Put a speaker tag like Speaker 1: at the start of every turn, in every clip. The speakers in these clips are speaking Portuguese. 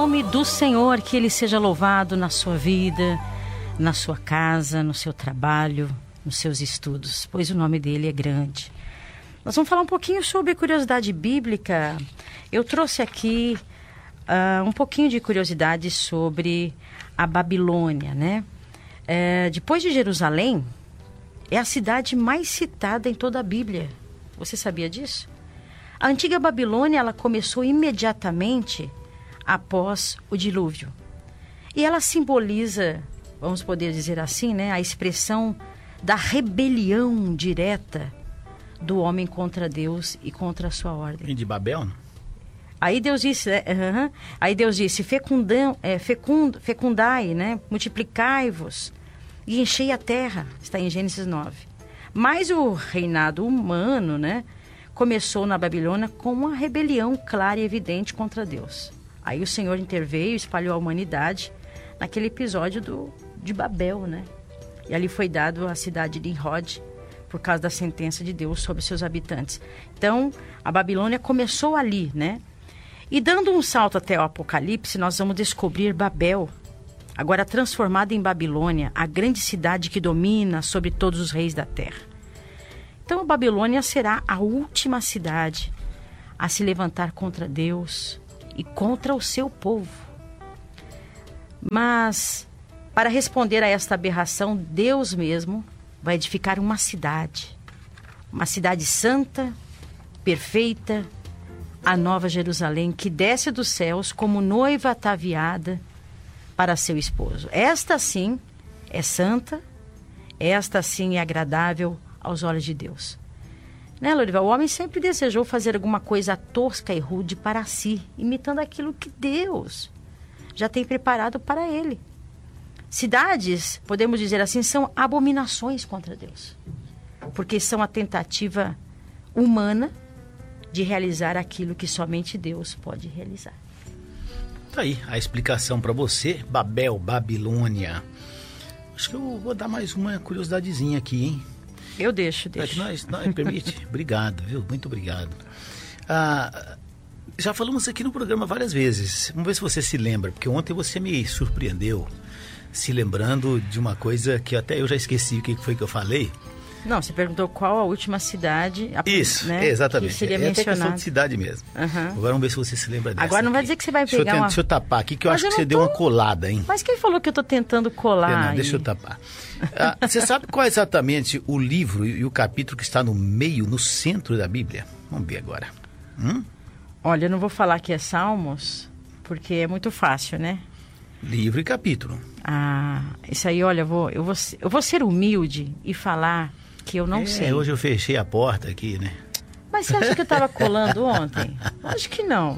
Speaker 1: nome do Senhor, que Ele seja louvado na sua vida, na sua casa, no seu trabalho, nos seus estudos, pois o nome dele é grande. Nós vamos falar um pouquinho sobre curiosidade bíblica. Eu trouxe aqui um pouquinho de curiosidade sobre a Babilônia, né? Depois de Jerusalém, é a cidade mais citada em toda a Bíblia. Você sabia disso? A antiga Babilônia, ela começou imediatamente após o dilúvio. E ela simboliza, vamos poder dizer assim, né, a expressão da rebelião direta do homem contra Deus e contra a sua ordem.
Speaker 2: E de Babel, não?
Speaker 1: Aí Deus disse, fecundai, né, multiplicai-vos e enchei a terra, está em Gênesis 9. Mas o reinado humano, né, começou na Babilônia com uma rebelião clara e evidente contra Deus. Aí o Senhor interveio e espalhou a humanidade naquele episódio de Babel, né? E ali foi dado a cidade de Nimrod por causa da sentença de Deus sobre seus habitantes. Então, a Babilônia começou ali, né? E dando um salto até o Apocalipse, nós vamos descobrir Babel, agora transformada em Babilônia, a grande cidade que domina sobre todos os reis da terra. Então, a Babilônia será a última cidade a se levantar contra Deus e contra o seu povo. Mas, para responder a esta aberração, Deus mesmo vai edificar uma cidade santa, perfeita, a Nova Jerusalém, que desce dos céus como noiva ataviada para seu esposo. Esta sim é santa, esta sim é agradável aos olhos de Deus. Né, Lorival? O homem sempre desejou fazer alguma coisa tosca e rude para si, imitando aquilo que Deus já tem preparado para ele. Cidades, podemos dizer assim, são abominações contra Deus, porque são a tentativa humana de realizar aquilo que somente Deus pode realizar.
Speaker 2: Tá aí a explicação para você, Babel, Babilônia. Acho que eu vou dar mais uma curiosidadezinha aqui, hein?
Speaker 1: Eu deixo.
Speaker 2: Nós permite? Obrigado, viu? Muito obrigado. Já falamos aqui no programa várias vezes. Vamos ver se você se lembra, porque ontem você me surpreendeu se lembrando de uma coisa que até eu já esqueci o que foi que eu falei.
Speaker 1: Não, você perguntou qual a última cidade...
Speaker 2: Isso,
Speaker 1: né,
Speaker 2: exatamente.
Speaker 1: Que seria
Speaker 2: até
Speaker 1: mencionada.
Speaker 2: questão de cidade mesmo.
Speaker 1: Uhum.
Speaker 2: Agora vamos ver se você se lembra dessa.
Speaker 1: Agora não vai
Speaker 2: aqui.
Speaker 1: dizer que você vai pegar
Speaker 2: Deixa eu tapar aqui, que eu acho que você deu uma colada, hein?
Speaker 1: Mas quem falou que eu estou tentando colar?
Speaker 2: Não, deixa eu tapar. Você sabe qual é exatamente o livro e o capítulo que está no meio, no centro da Bíblia? Vamos ver agora.
Speaker 1: Olha, eu não vou falar que é Salmos, porque é muito fácil, né?
Speaker 2: Livro e capítulo.
Speaker 1: Isso aí, olha, eu vou ser humilde e falar que eu não sei.
Speaker 2: Hoje eu fechei a porta aqui, né?
Speaker 1: Mas você acha que eu estava colando ontem? Acho que não.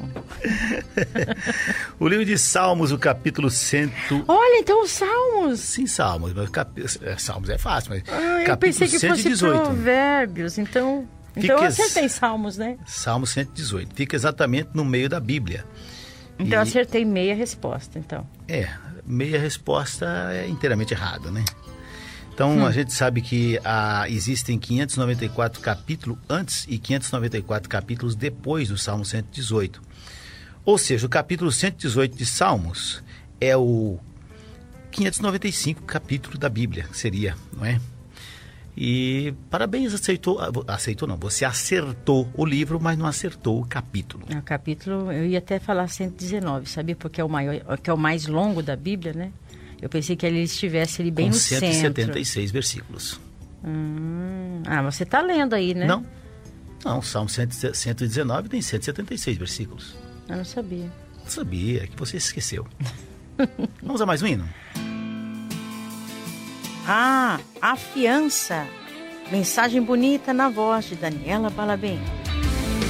Speaker 2: O livro de Salmos, o capítulo 100...
Speaker 1: Olha, então os Salmos.
Speaker 2: Sim, Salmos. Mas Salmos é fácil, mas
Speaker 1: eu pensei que
Speaker 2: 118.
Speaker 1: Fosse Provérbios, então eu acertei Salmos, né?
Speaker 2: Salmo 118. Fica exatamente no meio da Bíblia.
Speaker 1: Então eu acertei meia resposta, então.
Speaker 2: Meia resposta é inteiramente errada, né? Então, a gente sabe que existem 594 capítulos antes e 594 capítulos depois do Salmo 118. Ou seja, o capítulo 118 de Salmos é o 595 capítulo da Bíblia, que seria, não é? E parabéns, você acertou o livro, mas não acertou o capítulo.
Speaker 1: O capítulo, eu ia até falar 119, sabia? Porque é o maior, que é o mais longo da Bíblia, né? Eu pensei que ele estivesse ali bem no centro. Com
Speaker 2: 176 versículos.
Speaker 1: Você está lendo aí, né?
Speaker 2: Não, o Salmo 119 tem 176 versículos.
Speaker 1: Eu não sabia.
Speaker 2: Não sabia, é que você esqueceu. Vamos a mais um hino?
Speaker 1: A fiança. Mensagem bonita na voz de Daniela Balabem.